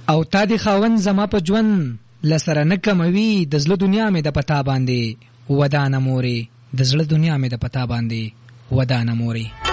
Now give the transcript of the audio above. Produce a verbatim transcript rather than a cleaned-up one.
او تا دی خاون زما په ژوند لسره نه کموي د زړه دنیا مې د پتا باندې ودانه موري د زړه دنیا مې د پتا باندې ودانه موري